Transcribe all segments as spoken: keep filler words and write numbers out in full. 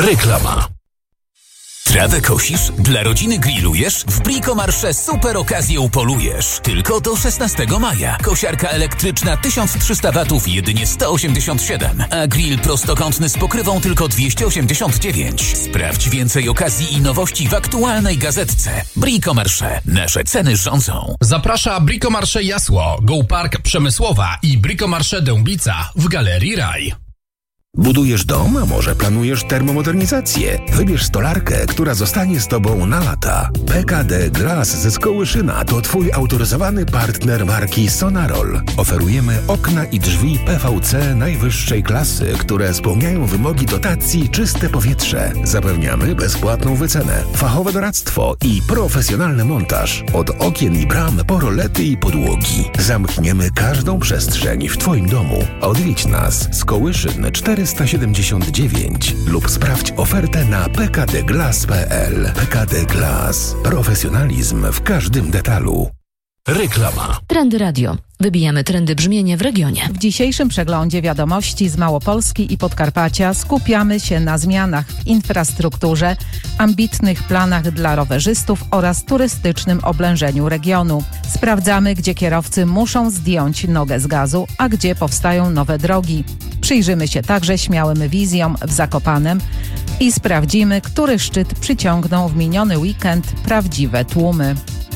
Reklama. Trawę kosisz? Dla rodziny grillujesz? W Bricomarché super okazję upolujesz. Tylko do szesnastego maja. Kosiarka elektryczna tysiąc trzysta watów jedynie sto osiemdziesiąt siedem, a grill prostokątny z pokrywą tylko dwieście osiemdziesiąt dziewięć. Sprawdź więcej okazji i nowości w aktualnej gazetce. Bricomarché. Nasze ceny rządzą. Zaprasza Bricomarché Jasło, Go Park Przemysłowa i Bricomarché Dębica w Galerii Raj. Budujesz dom, a może planujesz termomodernizację? Wybierz stolarkę, która zostanie z Tobą na lata. P K D Glass ze Skołyszyna to Twój autoryzowany partner marki Sonarol. Oferujemy okna i drzwi P V C najwyższej klasy, które spełniają wymogi dotacji Czyste Powietrze. Zapewniamy bezpłatną wycenę, fachowe doradztwo i profesjonalny montaż. Od okien i bram po rolety i podłogi. Zamkniemy każdą przestrzeń w Twoim domu. Odwiedź nas. Skołyszyn czterysta siedemdziesiąt dziewięć lub sprawdź ofertę na p k d glass kropka p l. P K D Glass. Profesjonalizm w każdym detalu. Reklama. Trendy Radio. Wybijamy trendy brzmienia w regionie. W dzisiejszym przeglądzie wiadomości z Małopolski i Podkarpacia skupiamy się na zmianach w infrastrukturze, ambitnych planach dla rowerzystów oraz turystycznym oblężeniu regionu. Sprawdzamy, gdzie kierowcy muszą zdjąć nogę z gazu, a gdzie powstają nowe drogi. Przyjrzymy się także śmiałym wizjom w Zakopanem i sprawdzimy, który szczyt przyciągnął w miniony weekend prawdziwe tłumy.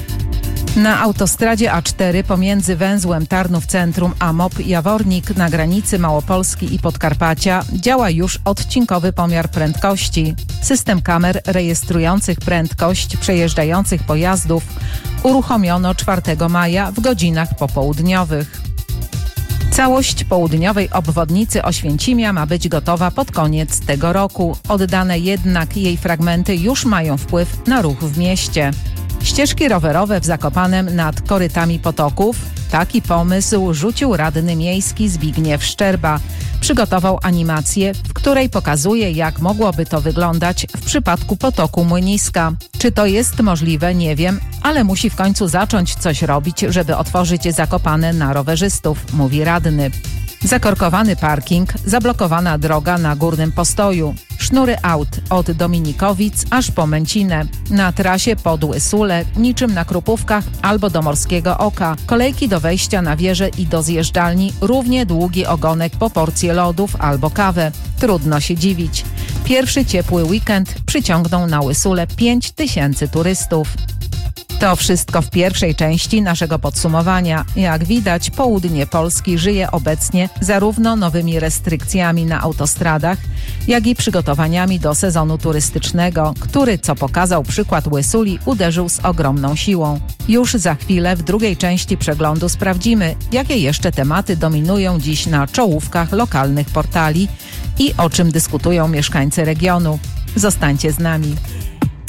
Na autostradzie A cztery pomiędzy węzłem Tarnów Centrum a M O P Jawornik na granicy Małopolski i Podkarpacia działa już odcinkowy pomiar prędkości. System kamer rejestrujących prędkość przejeżdżających pojazdów uruchomiono czwartego maja w godzinach popołudniowych. Całość południowej obwodnicy Oświęcimia ma być gotowa pod koniec tego roku. Oddane jednak jej fragmenty już mają wpływ na ruch w mieście. Ścieżki rowerowe w Zakopanem nad korytami potoków. Taki pomysł rzucił radny miejski Zbigniew Szczerba. Przygotował animację, w której pokazuje, jak mogłoby to wyglądać w przypadku potoku Młyniska. Czy to jest możliwe, nie wiem, ale musi w końcu zacząć coś robić, żeby otworzyć Zakopane na rowerzystów, mówi radny. Zakorkowany parking, zablokowana droga na Górnym Postoju, sznury aut od Dominikowic aż po Męcinę. Na trasie podły Sule, niczym na Krupówkach albo do Morskiego Oka. Kolejki do wejścia na wieżę i do zjeżdżalni, równie długi ogonek po porcję lodów albo kawę. Trudno się dziwić. Pierwszy ciepły weekend przyciągnął na Łysule pięć tysięcy turystów. To wszystko w pierwszej części naszego podsumowania. Jak widać, południe Polski żyje obecnie zarówno nowymi restrykcjami na autostradach, jak i przygotowaniami do sezonu turystycznego, który, co pokazał przykład Łysuli, uderzył z ogromną siłą. Już za chwilę w drugiej części przeglądu sprawdzimy, jakie jeszcze tematy dominują dziś na czołówkach lokalnych portali i o czym dyskutują mieszkańcy regionu. Zostańcie z nami.